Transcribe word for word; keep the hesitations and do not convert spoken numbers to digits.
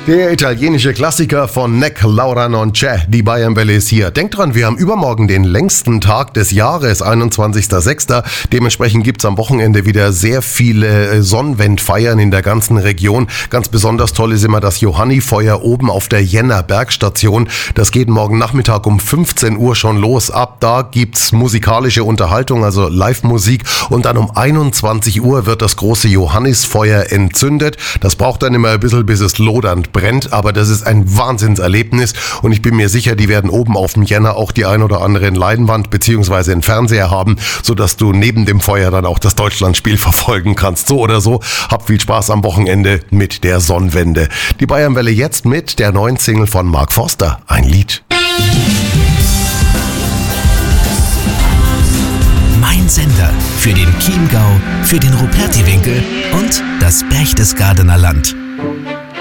Der italienische Klassiker von Neck Laura Non C'è, die Bayernwelle ist hier. Denkt dran, wir haben übermorgen den längsten Tag des Jahres, einundzwanzigster sechster Dementsprechend gibt's am Wochenende wieder sehr viele Sonnenwendfeiern in der ganzen Region. Ganz besonders toll ist immer das Johannifeuer oben auf der Jenner Bergstation. Das geht morgen Nachmittag um fünfzehn Uhr schon los. Ab da gibt's musikalische Unterhaltung, also Live-Musik. Und dann um einundzwanzig Uhr wird das große Johannisfeuer entzündet. Das braucht dann immer ein bisschen, bis es lodernd brennt, aber das ist ein Wahnsinnserlebnis und ich bin mir sicher, die werden oben auf dem Jenner auch die ein oder andere Leinwand bzw. einen Fernseher haben, sodass du neben dem Feuer dann auch das Deutschlandspiel verfolgen kannst. So oder so, hab viel Spaß am Wochenende mit der Sonnenwende. Die Bayernwelle jetzt mit der neuen Single von Mark Forster, ein Lied. Mein Sender für den Chiemgau, für den Rupertiwinkel und das Berchtesgadener Land.